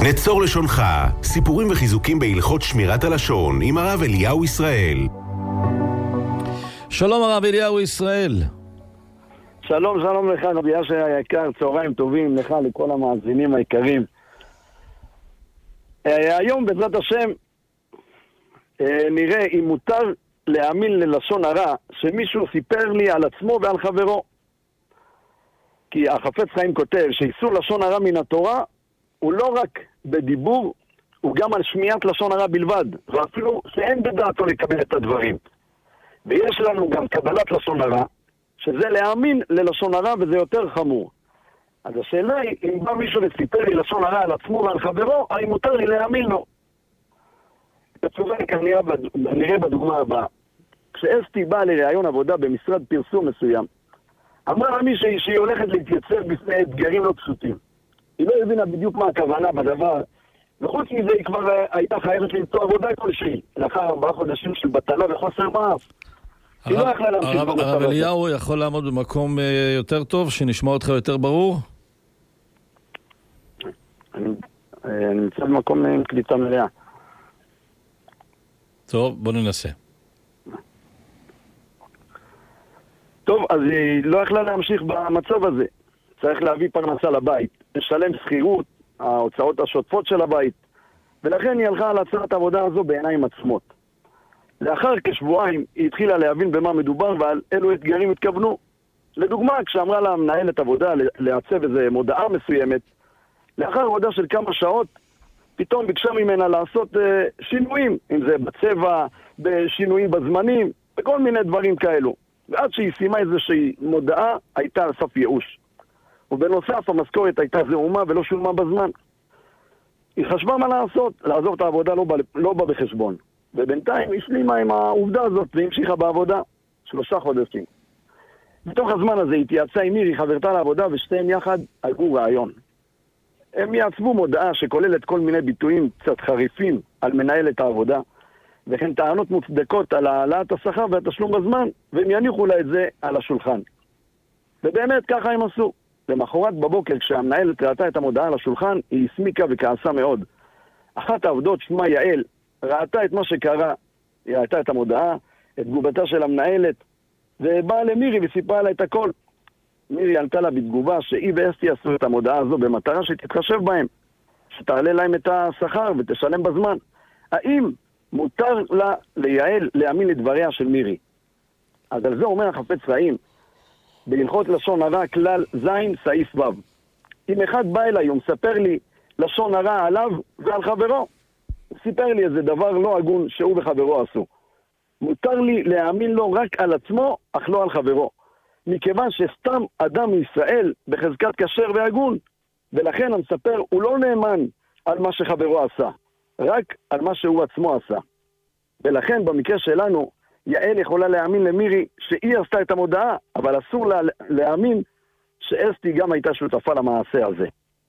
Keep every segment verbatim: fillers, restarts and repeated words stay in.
נצור לשונך, סיפורים וחיזוקים בהלכות שמירת הלשון עם הרב אליהו ישראל. שלום הרב אליהו ישראל. שלום, שלום לך רבי ישי היקר, צהריים טובים לך, לכל המאזינים היקרים. היום בעזרת השם נראה אם מותר להאמין ללשון הרע שמישהו סיפר לי על עצמו ועל חברו. כי החפץ חיים כותב שאיסור לשון הרע מן התורה הוא לא רק בדיבור, הוא גם על שמיעת לשון הרע בלבד, ואפילו שאין בדעתו לקבל את הדברים. ויש לנו גם קבלת לשון הרע, שזה להאמין ללשון הרע, וזה יותר חמור. אז השאלה היא, אם בא מישהו וסיפר לי לשון הרע על עצמו ועל חברו, האם מותר לי להאמין לו? התשובה כנראה נראה בדוגמה הבאה. כשאסתי באה לראיון עבודה במשרד פרסום מסוים, אמרה לה מישהי שהיא הולכת להתייצב בפני אתגרים לא פשוטים. היא לא הבינה בדיוק מה הכוונה בדבר, וחוץ מזה היא כבר הייתה חייבת למצוא עבודה כלשהי, לאחר ארבעה חודשים של בטלה וחוסר מעש. הרב אליהו יכול לעמוד במקום יותר טוב, שנשמע אותך יותר ברור? אני נמצא במקום עם קליטה מלאה. טוב, בוא ננסה. טוב, אז היא לא יכלה להמשיך במצב הזה. צריך להביא פרנסה לבית, לשלם שכירות, ההוצאות השוטפות של הבית, ולכן היא הלכה על הצעת העבודה הזו בעיניים עצמות. לאחר כשבועיים היא התחילה להבין במה מדובר ועל אילו אתגרים התכוונו. לדוגמה, כשאמרה לה מנהלת עבודה לעצב איזו מודעה מסוימת, לאחר עבודה של כמה שעות, פתאום ביקשה ממנה לעשות אה, שינויים, אם זה בצבע, בשינויים בזמנים, בכל מיני דברים כאלו. ועד שהיא סיימה איזושהי מודעה, הייתה על סף ייאוש. ובנוסף, המשכורת הייתה זעומה ולא שולמה בזמן. היא חשבה מה לעשות, לעזוב את העבודה לא בא, לא בא בחשבון. ובינתיים היא השלימה עם העובדה הזאת והמשיכה בעבודה שלושה חודשים. בתוך הזמן הזה התייעצה עם מירי, חברתה לעבודה, ושתיהם יחד הלכו רעיון. הם יעצבו מודעה שכוללת כל מיני ביטויים קצת חריפים על מנהלת העבודה, וכן טענות מוצדקות על העלאת השכר והתשלום בזמן, והם יניחו לה את זה על השולחן. ובאמת ככה הם עשו. למחרת בבוקר, כשהמנהלת ראתה את המודעה על השולחן, היא הסמיקה וכעסה מאוד. אחת העבודות, שמה יעל, ראתה את מה שקרה, היא ראתה את המודעה, את תגובתה של המנהלת, ובאה למירי וסיפרה לה את הכל. מירי ענתה לה בתגובה שהיא ואסתי עשו את המודעה הזו במטרה שתתחשב בהם, שתעלה להם את השכר ותשלם בזמן. האם מותר לה ליעל להאמין לדבריה של מירי? אז על זה אומר החפץ חיים, בהלכות לשון הרע כלל זין סעיף וו. אם אחד בא אליי ומספר לי לשון הרע עליו ועל חברו, הוא סיפר לי איזה דבר לא הגון שהוא וחברו עשו. מותר לי להאמין לו רק על עצמו, אך לא על חברו. מכיוון שסתם אדם מישראל בחזקת כשר והגון, ולכן המספר הוא לא נאמן על מה שחברו עשה, רק על מה שהוא עצמו עשה. ולכן במקרה שלנו, יעל יכולה להאמין למירי שהיא עשתה את המודעה, אבל אסור לה להאמין שאסתי גם הייתה שותפה למעשה הזה.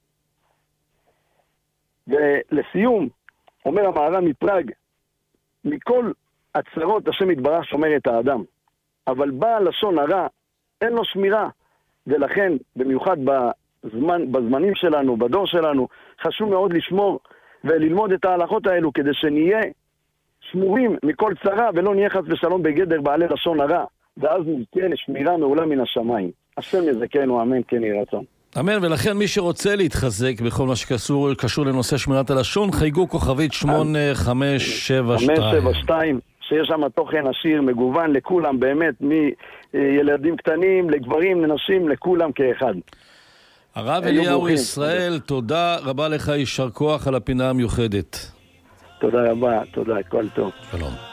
ולסיום, אומר המהר"ן מפראג, מכל הצרות השם יתברך שומר את האדם, אבל בעל לשון הרע אין לו שמירה, ולכן במיוחד בזמן, בזמנים שלנו, בדור שלנו, חשוב מאוד לשמור וללמוד את ההלכות האלו כדי שנהיה שמורים מכל צרה ולא נהיה חס ושלום בגדר בעלי לשון הרע, ואז נזכה לשמירה מעולה מן השמיים. השם יזכנו, אמן, כן יהי רצון. אמן, ולכן מי שרוצה להתחזק בכל מה שקשור קשור לנושא שמירת הלשון, חייגו כוכבית שמונה חמש שבע שתיים. שיש שם תוכן עשיר, מגוון לכולם, באמת, מילדים קטנים, לגברים, לנשים, לכולם כאחד. הרב אליהו ישראל, תודה רבה לך, יישר כוח על הפינה המיוחדת. תודה רבה, תודה, כל טוב. שלום.